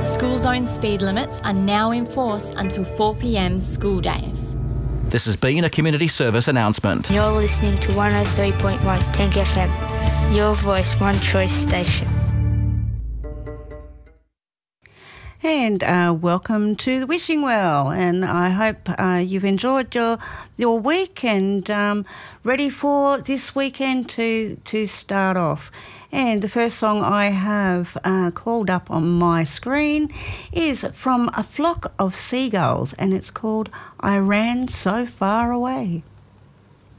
School zone speed limits are now in force until 4 p.m. school days. This has been a community service announcement. You're listening to 103.1 Tank FM, your voice, one choice station. And welcome to the Wishing Well, and I hope you've enjoyed your week and ready for this weekend to start off. And the first song I have called up on my screen is from A Flock of Seagulls, and it's called I Ran So Far Away.